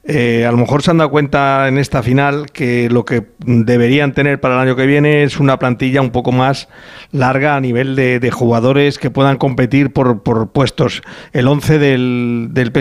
A lo mejor se han dado cuenta en esta final que lo que deberían tener para el año que viene es una plantilla un poco más larga a nivel de jugadores que puedan competir por puestos. El 11 del